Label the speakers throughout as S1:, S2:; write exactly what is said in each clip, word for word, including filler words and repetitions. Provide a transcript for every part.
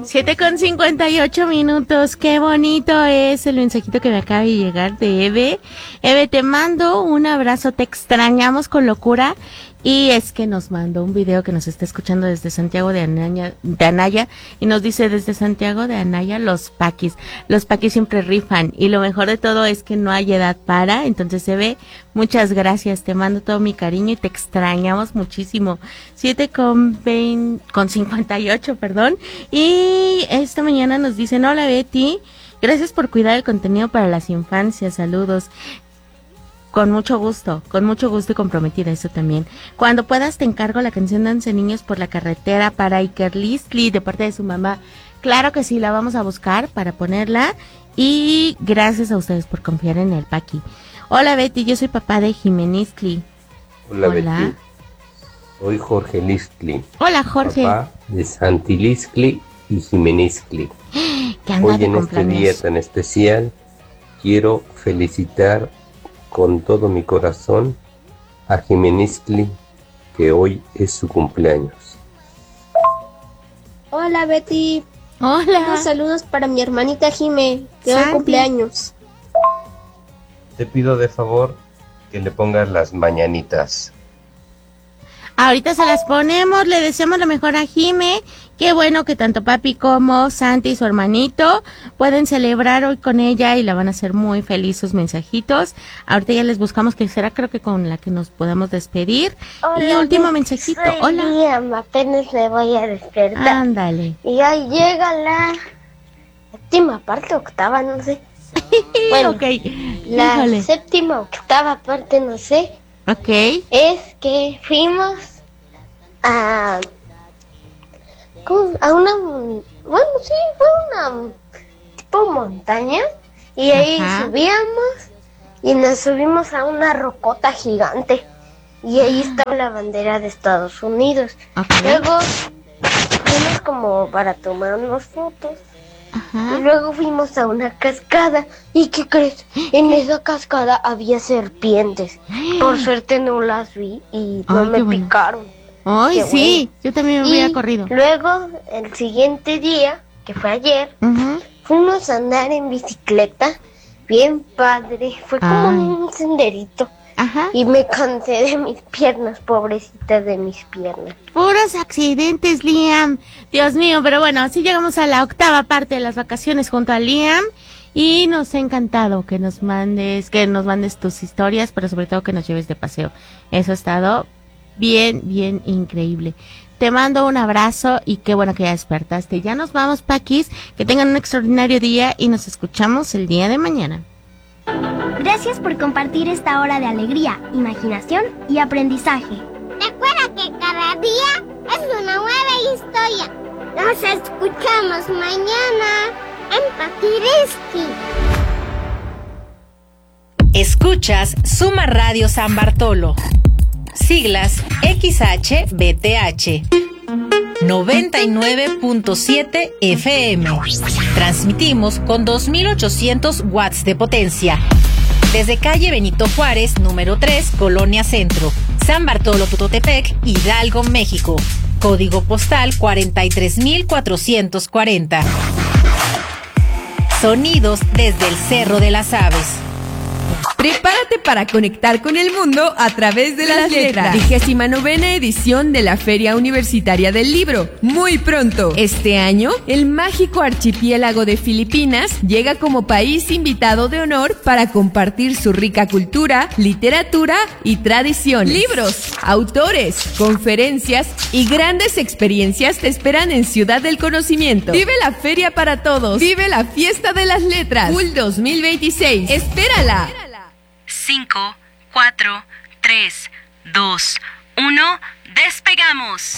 S1: siete con cincuenta y ocho minutos. Qué bonito es el mensajito que me acaba de llegar de Eve. Eve, te mando un abrazo, te extrañamos con locura. Y es que nos mandó un video que nos está escuchando desde Santiago de Anaya, de Anaya y nos dice desde Santiago de Anaya los paquis. Los paquis siempre rifan y lo mejor de todo es que no hay edad para. Entonces, Eve, muchas gracias, te mando todo mi cariño y te extrañamos muchísimo. siete con veinte, con cincuenta y ocho, perdón. Y esta mañana nos dicen, hola Betty, gracias por cuidar el contenido para las infancias, saludos. Con mucho gusto, con mucho gusto y comprometida, eso también. Cuando puedas te encargo la canción Danse Niños por la Carretera para Iker Listli de parte de su mamá. Claro que sí, la vamos a buscar para ponerla y gracias a ustedes por confiar en el Paqui. Hola Betty, yo soy papá de Jimenistli.
S2: Hola, Hola Betty, soy Jorge Listli.
S1: Hola Jorge.
S2: Papá de Santi Listli y Jimenistli. Hoy en este día tan especial quiero felicitar con todo mi corazón a Jimenistli, que hoy es su cumpleaños.
S3: Hola Betty.
S1: Hola.
S3: Unos saludos para mi hermanita Jime, que hoy cumpleaños.
S2: Te pido de favor que le pongas las mañanitas.
S1: Ahorita se las ponemos, le deseamos lo mejor a Jime. Qué bueno que tanto papi como Santi y su hermanito pueden celebrar hoy con ella y la van a hacer muy feliz sus mensajitos. Ahorita ya les buscamos, que será creo que con la que nos podamos despedir.
S3: Hola,
S1: y último mensajito.
S3: Soy
S1: Hola.
S3: Liam, apenas me voy a despertar.
S1: Ándale.
S3: Y ahí llega la séptima parte, octava, no sé. Bueno,
S1: okay.
S3: La
S1: Híjole.
S3: séptima, octava parte, no sé.
S1: Ok.
S3: Es que fuimos a... ¿cómo? A una... Bueno, sí, fue una tipo montaña. Y ahí
S1: Ajá.
S3: subíamos y nos subimos a una rocota gigante. Y ahí estaba la bandera de Estados Unidos.
S1: Okay.
S3: Luego fuimos como para tomarnos fotos.
S1: Ajá.
S3: Y luego fuimos a una cascada. ¿Y qué crees? En esa cascada había serpientes. Por suerte no las vi y no
S1: Ay,
S3: me
S1: qué bueno.
S3: picaron.
S1: Ay,
S3: Qué
S1: sí,
S3: bueno.
S1: yo también me
S3: Y
S1: hubiera corrido.
S3: luego, el siguiente día, que fue ayer,
S1: Uh-huh.
S3: fuimos a andar en bicicleta. Bien padre. Fue como
S1: Ay.
S3: un senderito.
S1: Ajá.
S3: Y me cansé de mis piernas, pobrecitas de mis piernas.
S1: Puros accidentes, Liam. Dios mío, pero bueno, así llegamos a la octava parte de las vacaciones junto a Liam. Y nos ha encantado que nos mandes, que nos mandes tus historias, pero sobre todo que nos lleves de paseo. Eso ha estado bien, bien increíble. Te mando un abrazo y qué bueno que ya despertaste. Ya nos vamos, Paquis. Que tengan un extraordinario día y nos escuchamos el día de mañana.
S4: Gracias por compartir esta hora de alegría, imaginación y aprendizaje.
S5: Recuerda que cada día es una nueva historia. Nos escuchamos mañana en Paquiriski.
S6: Escuchas Suma Radio San Bartolo. Siglas X H B T H. noventa y nueve punto siete F M. Transmitimos con dos mil ochocientos watts de potencia. Desde calle Benito Juárez, número tres, Colonia Centro, San Bartolo Tototepec, Hidalgo, México. Código postal cuarenta y tres mil cuatrocientos cuarenta. Sonidos desde el Cerro de las Aves.
S7: Prepárate para conectar con el mundo a través de las letras. Vigésima novena edición de la Feria Universitaria del Libro. Muy pronto. Este año, el mágico archipiélago de Filipinas llega como país invitado de honor para compartir su rica cultura, literatura y tradición. Libros, autores, conferencias y grandes experiencias te esperan en Ciudad del Conocimiento. Vive la feria para todos. Vive la fiesta de las letras. U L dos mil veintiséis. ¡Espérala!
S6: cinco, cuatro, tres, dos, uno, ¡despegamos!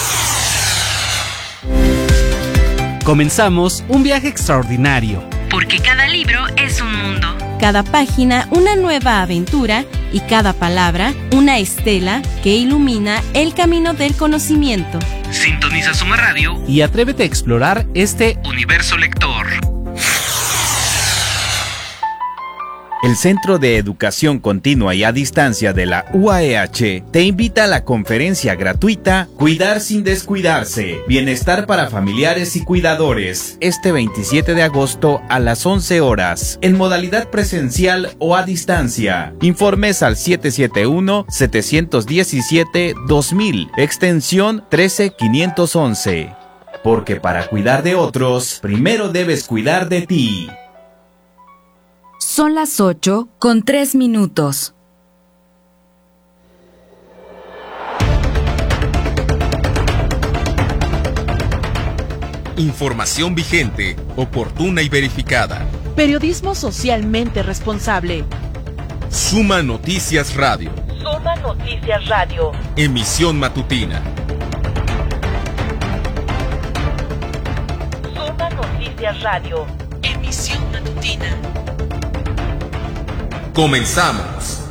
S8: Comenzamos un viaje extraordinario.
S6: Porque cada libro es un mundo.
S9: Cada página una nueva aventura y cada palabra una estela que ilumina el camino del conocimiento.
S8: Sintoniza Suma Radio y atrévete a explorar este universo lector.
S10: El Centro de Educación Continua y a Distancia de la U A E H te invita a la conferencia gratuita Cuidar sin descuidarse, Bienestar para familiares y cuidadores, este veintisiete de agosto a las once horas, en modalidad presencial o a distancia. Informes al siete siete uno, siete uno siete, dos mil, extensión trece mil quinientos once. Porque para cuidar de otros, primero debes cuidar de ti.
S11: Son las ocho con tres minutos.
S12: Información vigente, oportuna y verificada.
S13: Periodismo socialmente responsable.
S12: Suma Noticias Radio.
S13: Suma Noticias Radio.
S12: Emisión matutina.
S13: Suma Noticias Radio. Emisión matutina.
S12: Comenzamos.